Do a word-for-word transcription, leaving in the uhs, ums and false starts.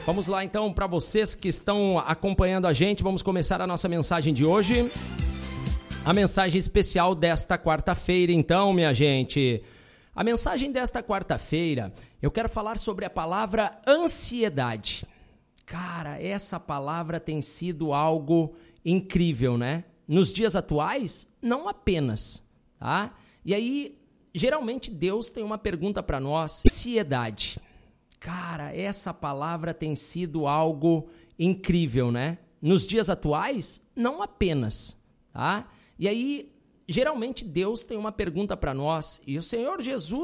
Vamos lá então, para vocês que estão acompanhando a gente, vamos começar a nossa mensagem de hoje. A mensagem especial desta quarta-feira, então, minha gente. A mensagem desta quarta-feira, eu quero falar sobre a palavra ansiedade. Cara, essa palavra tem sido algo incrível, né? Nos dias atuais, não apenas, tá? E aí, geralmente Deus tem uma pergunta para nós: ansiedade. Cara, essa palavra tem sido algo incrível, né? Nos dias atuais, não apenas, tá? E aí, geralmente Deus tem uma pergunta para nós, e o Senhor Jesus